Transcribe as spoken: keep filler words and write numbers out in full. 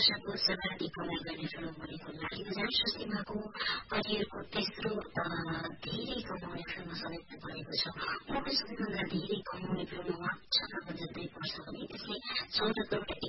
वर्षको सर्वाधिक कमाइ गर्ने फिल्म बनेको लागेको छ। सुसिमाको करियरको तेस्रो धेरै कमाउने फिल्म समेत बनेको छ। उनको सबैभन्दा धेरै कमाउने फिल्ममा छक्का बजाउँदै पर्छ भने त्यसले चौध करोड